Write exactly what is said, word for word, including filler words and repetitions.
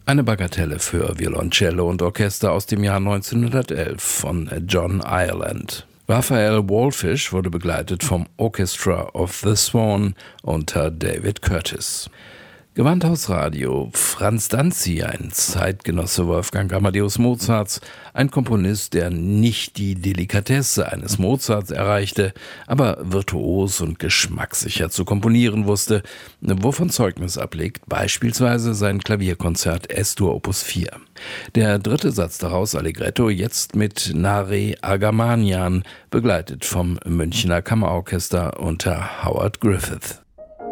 Eine Bagatelle für Violoncello und Orchester aus dem Jahr neunzehnhundertelf von John Ireland. Raphael Wallfisch wurde begleitet vom Orchestra of the Swan unter David Curtis. Gewandhausradio. Franz Danzi, ein Zeitgenosse Wolfgang Amadeus Mozarts, ein Komponist, der nicht die Delikatesse eines Mozarts erreichte, aber virtuos und geschmackssicher zu komponieren wusste, wovon Zeugnis ablegt beispielsweise sein Klavierkonzert S-Dur Opus vier. Der dritte Satz daraus, Allegretto, jetzt mit Nare Argamanian, begleitet vom Münchner Kammerorchester unter Howard Griffith.